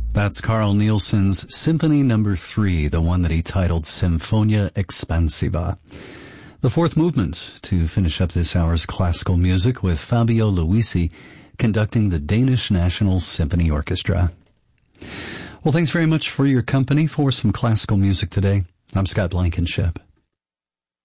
That's Carl Nielsen's Symphony No. 3, the one that he titled Symphonia Expansiva. The fourth movement to finish up this hour's classical music with Fabio Luisi conducting the Danish National Symphony Orchestra. Well, thanks very much for your company for some classical music today. I'm Scott Blankenship.